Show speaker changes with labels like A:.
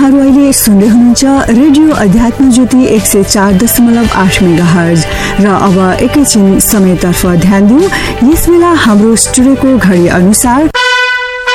A: तपाईहरु अहिले सुन्दै हुनुहुन्छ रेडियो अध्यात्म ज्योति 104.8 मेगाहर्ज र अब एकैछिन समयतर्फ ध्यान दिउँ। यस बेला हाम्रो स्टुडियोको घडी अनुसार